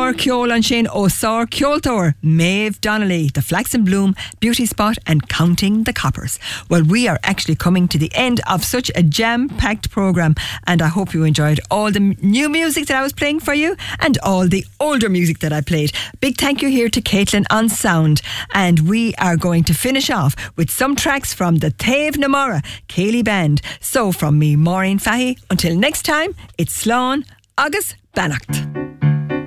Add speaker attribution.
Speaker 1: Sár Ceol an sin ó Sár Ceoltóir, Maeve Donnelly, The Flaxen Bloom, Beauty Spot and Counting the Coppers. Well, we are actually coming to the end of such a jam-packed programme, and I hope you enjoyed all the new music that I was playing for you and all the older music that I played. Big thank you here to Caitlin on sound, and we are going to finish off with some tracks from the Taobh na Mara Céilí Band. So from me, Maureen Fahey, until next time, it's Slán agus Beannacht.